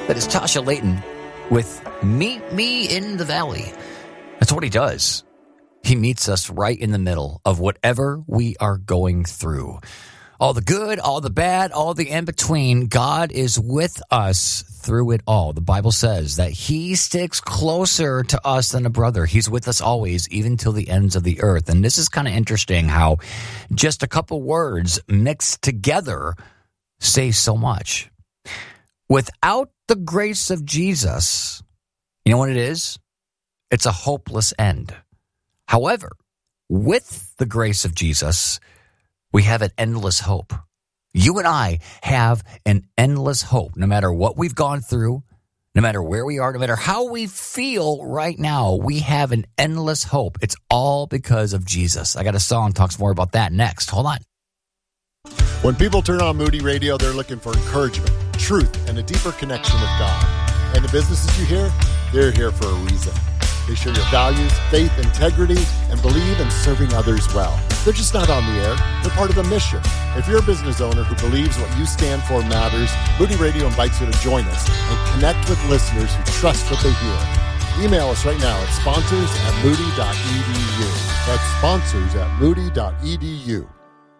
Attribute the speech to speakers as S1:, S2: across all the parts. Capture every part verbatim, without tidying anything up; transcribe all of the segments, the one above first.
S1: That is Tasha Layton with Meet Me in the Valley. That's what he does. He meets us right in the middle of whatever we are going through. All the good, all the bad, all the in-between. God is with us through it all. The Bible says that he sticks closer to us than a brother. He's with us always, even till the ends of the earth. And this is kind of interesting how just a couple words mixed together say so much. Without the grace of Jesus, you know what it is? It's a hopeless end. However, with the grace of Jesus, we have an endless hope. You and I have an endless hope. No matter what we've gone through, no matter where we are, no matter how we feel right now, we have an endless hope. It's all because of Jesus. I got a song that talks more about that next. Hold on.
S2: When people turn on Moody Radio, they're looking for encouragement, truth, and a deeper connection with God. And the businesses you hear, they're here for a reason. They share your values, faith, integrity, and believe in serving others well. They're just not on the air. They're part of the mission. If you're a business owner who believes what you stand for matters, Moody Radio invites you to join us and connect with listeners who trust what they hear. Email us right now at sponsors at moody dot e d u. That's sponsors at moody dot e d u.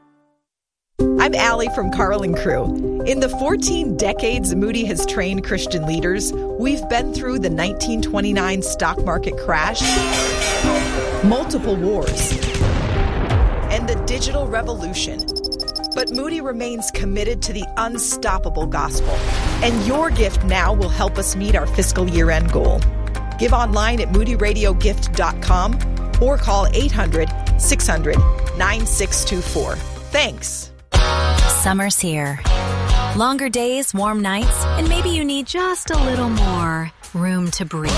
S3: I'm Allie from Carl and Crew. In the fourteen decades Moody has trained Christian leaders, we've been through the nineteen twenty-nine stock market crash, multiple wars, and the digital revolution. But Moody remains committed to the unstoppable gospel, and your gift now will help us meet our fiscal year-end goal. Give online at moody radio gift dot com or call eight hundred, six hundred, nine six two four. Thanks.
S4: Summer's here. Longer days, warm nights, and maybe you need just a little more room to breathe.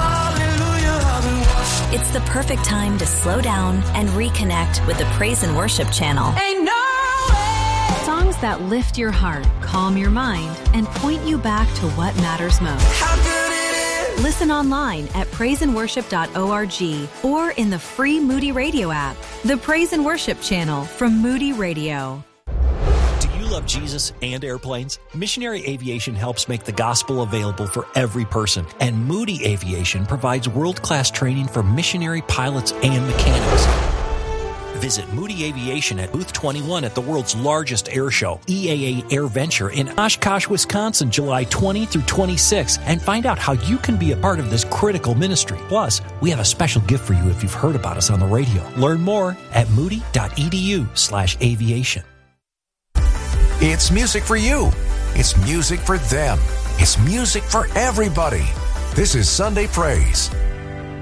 S4: It's the perfect time to slow down and reconnect with the Praise and Worship channel.
S5: Ain't no way. Songs that lift your heart, calm your mind, and point you back to what matters most.
S6: How good it is.
S5: Listen online at praise and worship dot org or in the free Moody Radio app. The Praise and Worship channel from Moody Radio.
S7: Love Jesus and airplanes? Missionary Aviation helps make the gospel available for every person, and Moody Aviation provides world-class training for missionary pilots and mechanics. Visit Moody Aviation at Booth twenty-one at the world's largest air show, E A A Air Venture in Oshkosh, Wisconsin, July twentieth through twenty-sixth, and find out how you can be a part of this critical ministry. Plus, we have a special gift for you if you've heard about us on the radio. Learn more at moody dot e d u slash aviation.
S8: It's music for you. It's music for them. It's music for everybody. This is Sunday Praise.